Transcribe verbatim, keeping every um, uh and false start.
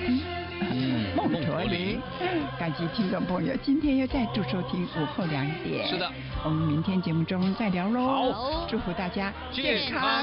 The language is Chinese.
听。嗯，梦驼铃，感谢听众朋友，今天又再度收听午后两点。 是的， 我们明天节目中再聊喽。 好， 祝福大家健康